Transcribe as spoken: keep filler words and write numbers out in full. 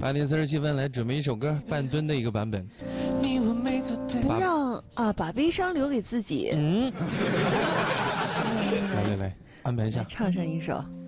八点三十七分，来准备一首歌，半吨的一个版本。 不让啊，把悲伤留给自己。 嗯。来来来，安排一下， 唱上一首。